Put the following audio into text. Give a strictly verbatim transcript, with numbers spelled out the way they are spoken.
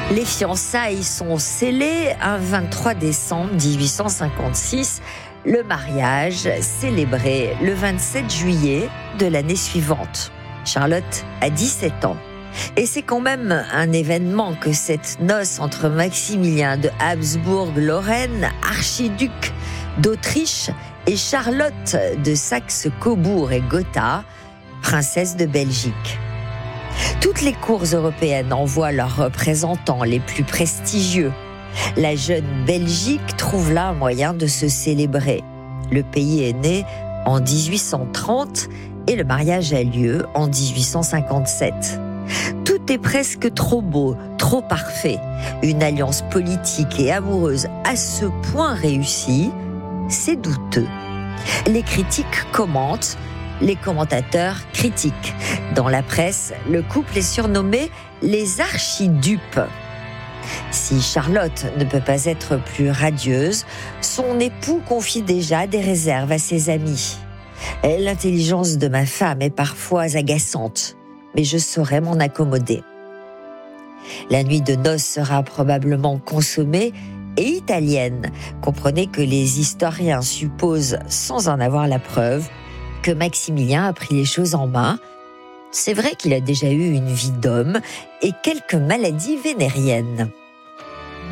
Les fiançailles sont scellées un vingt-trois décembre dix-huit cent cinquante-six. Le mariage célébré le vingt-sept juillet de l'année suivante. Charlotte a dix-sept ans. Et c'est quand même un événement que cette noce entre Maximilien de Habsbourg-Lorraine, archiduc d'Autriche, et Charlotte de Saxe-Cobourg et Gotha, princesse de Belgique. Toutes les cours européennes envoient leurs représentants les plus prestigieux. La jeune Belgique trouve là un moyen de se célébrer. Le pays est né en dix-huit cent trente et le mariage a lieu en dix-huit cent cinquante-sept. Tout est presque trop beau, trop parfait. Une alliance politique et amoureuse à ce point réussie, c'est douteux. Les critiques commentent, les commentateurs critiquent. Dans la presse, le couple est surnommé les archidupes. Si Charlotte ne peut pas être plus radieuse, son époux confie déjà des réserves à ses amis. L'intelligence de ma femme est parfois agaçante, mais je saurai m'en accommoder. La nuit de noces sera probablement consommée et italienne. Comprenez que les historiens supposent, sans en avoir la preuve, que Maximilien a pris les choses en main. C'est vrai qu'il a déjà eu une vie d'homme et quelques maladies vénériennes.